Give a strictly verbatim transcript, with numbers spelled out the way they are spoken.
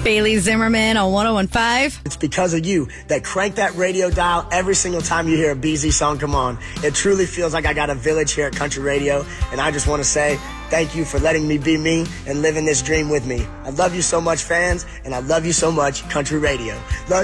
Bailey Zimmerman on one oh one point five. It's because of you that crank that radio dial every single time you hear a B Z song come on. It truly feels like I got a village here at Country Radio, and I just want to say thank you for letting me be me and living this dream with me. I love you so much, fans, and I love you so much, Country Radio. Love